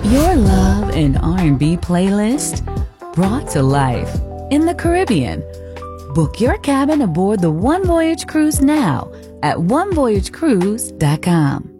Your love and R&B playlist brought to life in the Caribbean. Book your cabin aboard the One Voyage Cruise now at onevoyagecruise.com.